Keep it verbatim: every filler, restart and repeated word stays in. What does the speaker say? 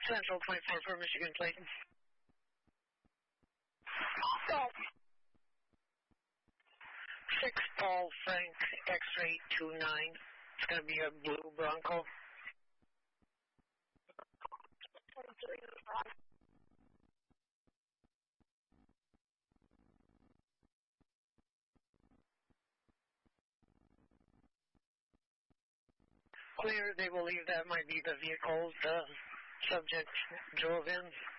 Central twenty-four for Michigan Plate. Stop. six Paul Frank X-ray two nine. It's going to be a blue Bronco. twenty-three, Ron. Clear, they believe that might be the vehicle the subject drove in.